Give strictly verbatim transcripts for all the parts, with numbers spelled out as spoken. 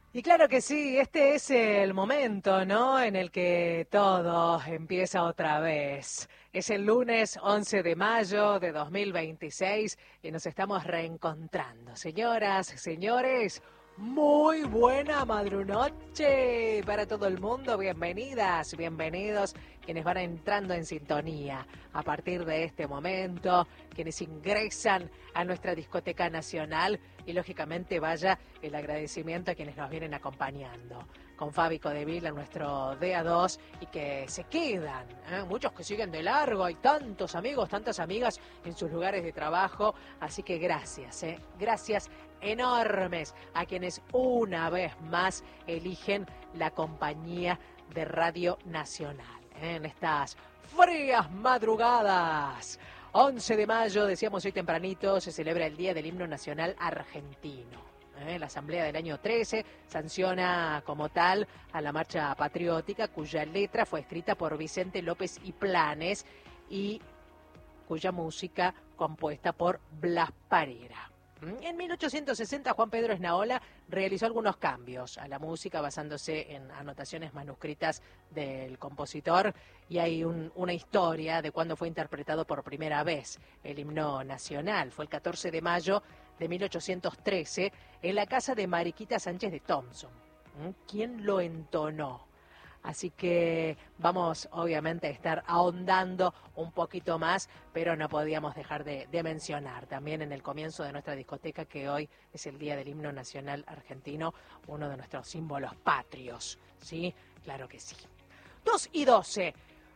Y claro que sí, este es el momento, ¿no? En el que todo empieza otra vez. Es el lunes once de mayo de dos mil veintiséis y nos estamos reencontrando. Señoras, señores, muy buena madrunoche para todo el mundo. Bienvenidas, bienvenidos quienes van entrando en sintonía a partir de este momento, quienes ingresan a nuestra discoteca nacional y lógicamente vaya el agradecimiento a quienes nos vienen acompañando. Con Fabi Codevila, nuestro D A dos, y que se quedan, ¿eh? Muchos que siguen de largo, hay tantos amigos, tantas amigas en sus lugares de trabajo, así que gracias, ¿eh? Gracias enormes a quienes una vez más eligen la compañía de Radio Nacional, ¿eh? En estas frías madrugadas. once de mayo, decíamos hoy tempranito, se celebra el Día del Himno Nacional Argentino. ¿Eh? La Asamblea del año trece sanciona como tal a la marcha patriótica, cuya letra fue escrita por Vicente López y Planes y cuya música compuesta por Blas Parera. En mil ochocientos sesenta, Juan Pedro Esnaola realizó algunos cambios a la música basándose en anotaciones manuscritas del compositor y hay un, una historia de cuándo fue interpretado por primera vez el himno nacional. Fue el catorce de mayo de mil ochocientos trece en la casa de Mariquita Sánchez de Thompson. ¿Quién lo entonó? Así que vamos obviamente a estar ahondando un poquito más, pero no podíamos dejar de, de mencionar también en el comienzo de nuestra discoteca que hoy es el Día del Himno Nacional Argentino, uno de nuestros símbolos patrios, ¿sí? Claro que sí. dos y doce.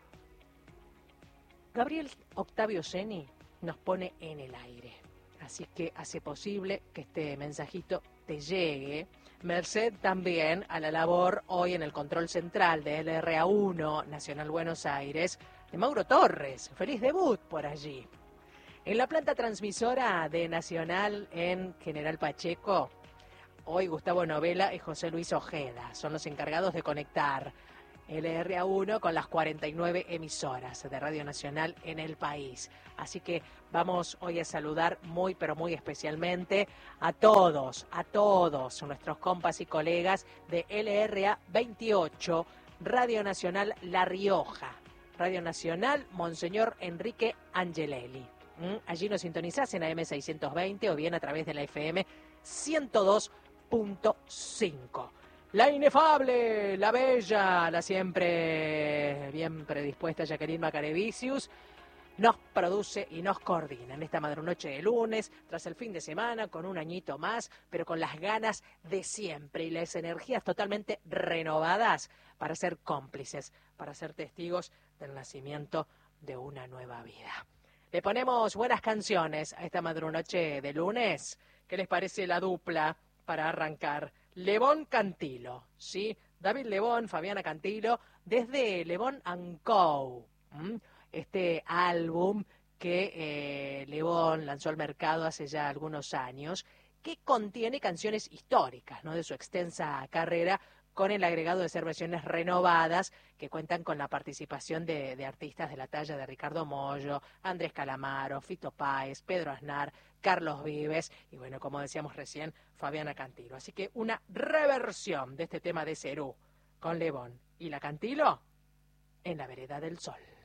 Gabriel Octavio Ceni nos pone en el aire, así que hace posible que este mensajito te llegue. Merced también a la labor hoy en el control central de L R A uno Nacional Buenos Aires de Mauro Torres. Feliz debut por allí. En la planta transmisora de Nacional en General Pacheco, hoy Gustavo Novela y José Luis Ojeda son los encargados de conectar L R A uno con las cuarenta y nueve emisoras de Radio Nacional en el país. Así que vamos hoy a saludar muy, pero muy especialmente a todos, a todos nuestros compas y colegas de L R A veintiocho, Radio Nacional La Rioja, Radio Nacional Monseñor Enrique Angelelli. ¿Mm? Allí nos sintonizás en A M seiscientos veinte o bien a través de la F M ciento dos punto cinco. La inefable, la bella, la siempre bien predispuesta Jacqueline Macarevicius nos produce y nos coordina en esta madrunoche de lunes, tras el fin de semana, con un añito más, pero con las ganas de siempre y las energías totalmente renovadas para ser cómplices, para ser testigos del nacimiento de una nueva vida. Le ponemos buenas canciones a esta madrunoche de lunes. ¿Qué les parece la dupla para arrancar? Lebón Cantilo, ¿sí? David Lebón, Fabiana Cantilo, desde Lebón and Co., ¿m? Este álbum que eh, Lebón lanzó al mercado hace ya algunos años, que contiene canciones históricas, ¿no?, de su extensa carrera, con el agregado de ser versiones renovadas que cuentan con la participación de, de artistas de la talla de Ricardo Mollo, Andrés Calamaro, Fito Páez, Pedro Aznar, Carlos Vives y, bueno, como decíamos recién, Fabiana Cantilo. Así que una reversión de este tema de Cerú con Lebón y la Cantilo en la vereda del Sol.